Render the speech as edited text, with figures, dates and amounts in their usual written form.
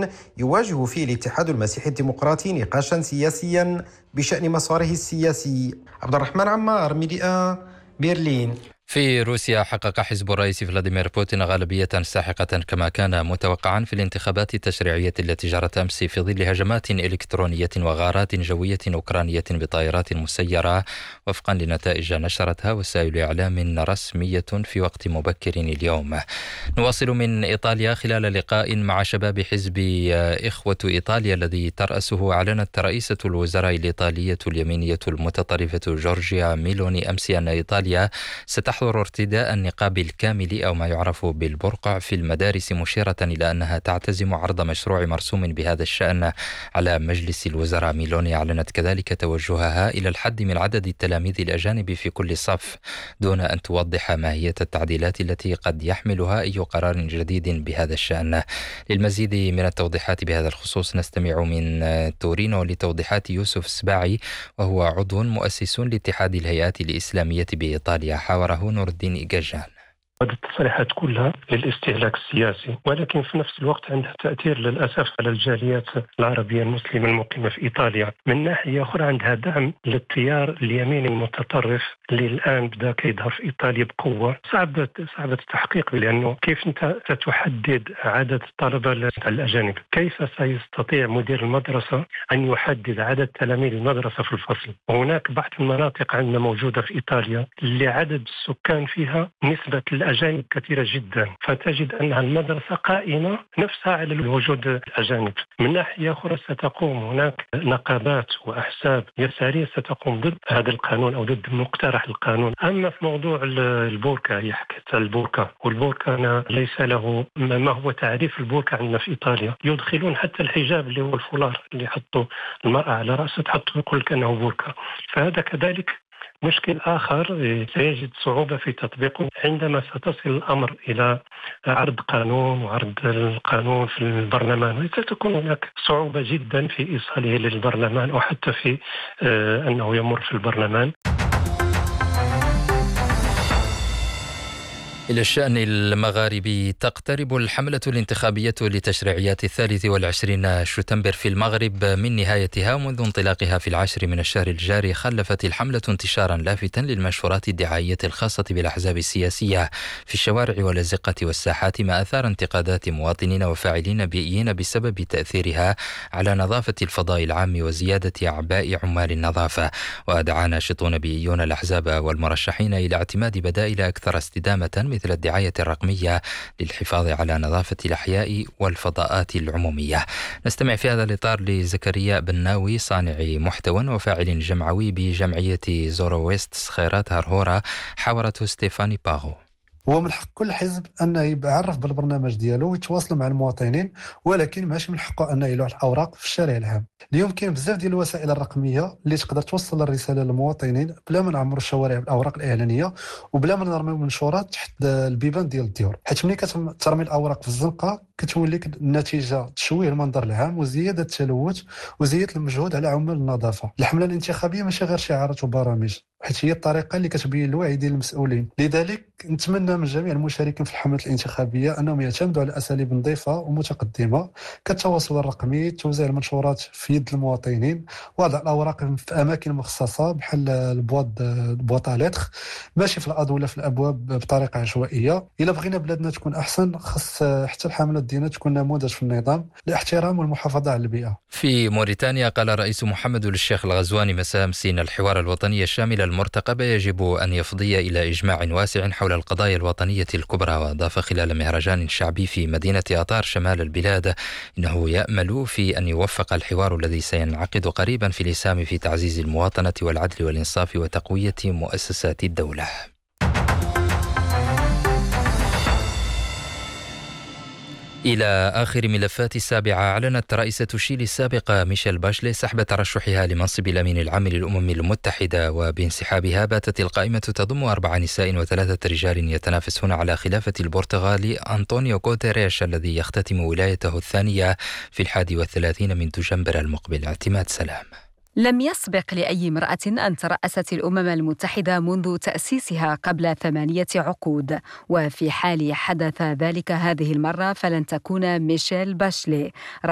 يواجه فيه الاتحاد المسيحي الديمقراطي نقاشا سياسيا بشأن مساره السياسي. عبد الرحمن عمار، ميديا، برلين. في روسيا حقق حزب الرئيس فلاديمير بوتين غالبية ساحقة كما كان متوقعا في الانتخابات التشريعية التي جرت أمس في ظل هجمات إلكترونية وغارات جوية أوكرانية بطائرات مسيرة وفقا لنتائج نشرتها وسائل إعلام رسمية في وقت مبكر اليوم. نواصل من إيطاليا. خلال لقاء مع شباب حزب إخوة إيطاليا الذي ترأسه، أعلنت رئيسة الوزراء الإيطالية اليمينية المتطرفة جورجيا ميلوني أمس أن إيطاليا ستحظر ارتداء النقاب الكامل أو ما يعرف بالبرقع في المدارس، مشيرة إلى أنها تعتزم عرض مشروع مرسوم بهذا الشأن على مجلس الوزراء. ميلوني أعلنت كذلك توجهها إلى الحد من عدد التلاميذ الأجانب في كل صف، دون أن توضح ماهية التعديلات التي قد يحملها أي قرار جديد بهذا الشأن. للمزيد من التوضيحات بهذا الخصوص نستمع من تورينو لتوضيحات يوسف سباعي، وهو عضو مؤسس لاتحاد الهيئات الإسلامية بإيطاليا، حاوره نور الدين إيجاجان. هذه التصريحات كلها للاستهلاك السياسي، ولكن في نفس الوقت عندها تأثير للأسف على الجاليات العربية المسلمة المقيمة في إيطاليا. من ناحية أخرى عندها دعم للتيار اليميني المتطرف اللي الآن بدأ كيظهر في إيطاليا بقوة. صعبة التحقيق، لأنه كيف أنت ستحدد عدد الطلبة الأجانب؟ كيف سيستطيع مدير المدرسة أن يحدد عدد تلاميذ المدرسة في الفصل؟ وهناك بعض المناطق عندنا موجودة في إيطاليا اللي عدد السكان فيها نسبة الأجانب كثيرة جدا، فتجد أن المدرسة قائمة نفسها على الوجود الأجانب. من ناحية أخرى ستقوم هناك نقابات وأحزاب يسارية ستقوم ضد هذا القانون أو ضد مقترح القانون. أما في موضوع البوركا، هي حكت البوركا، والبوركا ليس له ما هو تعريف البوركا عندنا في إيطاليا. يدخلون حتى الحجاب اللي هو الفولار اللي يحطوا المرأة على رأسها، تحطه يقول لك أنه بوركا. فهذا كذلك مشكل آخر سيجد صعوبة في تطبيقه عندما ستصل الأمر إلى عرض قانون وعرض القانون في البرلمان. ستكون هناك صعوبة جدا في إيصاله للبرلمان أو حتى في أنه يمر في البرلمان. إلى الشأن المغاربي. تقترب الحملة الانتخابية لتشريعيات 23 شتنبر في المغرب من نهايتها. منذ انطلاقها في 10 من الشهر الجاري خلفت الحملة انتشارا لافتا للمنشورات الدعائية الخاصة بالأحزاب السياسية في الشوارع والأزقة والساحات، ما أثار انتقادات مواطنين وفاعلين بيئيين بسبب تأثيرها على نظافة الفضاء العام وزيادة أعباء عمال النظافة. ودعا ناشطون بيئيون الأحزاب والمرشحين إلى اعتماد بدائل أكثر استدامة مثل الدعاية الرقمية للحفاظ على نظافة الأحياء والفضاءات العمومية. نستمع في هذا الإطار لزكريا بناوي، صانع محتوى وفاعل جمعوي بجمعية زورويست خيرات هرهورة، حاورته ستيفاني باغو. هو من حق كل حزب انه يعرف بالبرنامج ديالو ويتواصل مع المواطنين، ولكن ماشي من حقه انه يلوح الاوراق في الشارع العام. اليوم كاين بزاف ديال الوسائل الرقميه اللي تقدر توصل الرساله للمواطنين بلا ما نعمروا الشوارع بالاوراق الاعلانيه وبلا ما نرميو منشورات تحت البيبان ديال الديور، حيت ملي كترمي الاوراق في الزنقه كتولي النتيجه تشويه المنظر العام وزياده التلوث وزياده المجهود على عمال النظافه. الحمله الانتخابيه ماشي غير شعارات وبرامج، حيت هي الطريقه اللي كتبين الوعي ديال المسؤولين. لذلك نتمنى من جميع المشاركين في الحملة الانتخابية أنهم يعتمدوا على أساليب نظيفة ومتقدمة كالتواصل الرقمي، توزيع المنشورات في يد المواطنين، وضع الأوراق في أماكن مخصصة بحال البواطاليتر، ماشي في الأرض ولا في الأبواب بطريقة عشوائية. إلا بغينا بلادنا تكون أحسن خاص حتى الحملة ديالنا تكون نموذج في النظام، الاحترام والمحافظة على البيئة. في موريتانيا قال الرئيس محمد الشيخ الغزواني مساء أمس إن الحوار الوطني الشامل المرتقب يجب أن يفضي إلى إجماع واسع حول القضايا الوطنية الكبرى. وأضاف خلال مهرجان شعبي في مدينة أطار شمال البلاد إنه يأمل في أن يوفق الحوار الذي سينعقد قريبا في الإسهام في تعزيز المواطنة والعدل والإنصاف وتقوية مؤسسات الدولة. إلى آخر ملفات السابعة. أعلنت رئيسة شيلي السابقة ميشيل باشلي سحب ترشحها لمنصب الأمين العام للأمم المتحدة، وبانسحابها باتت القائمة تضم 4 نساء و3 رجال يتنافسون على خلافة البرتغالي أنطونيو غوتيريش الذي يختتم ولايته الثانية في 31 من دجنبر المقبل. اعتماد سلام. لم يسبق لأي امرأة أن ترأست الأمم المتحدة منذ تأسيسها قبل 8 عقود، وفي حال حدث ذلك هذه المرة فلن تكون ميشيل باشلي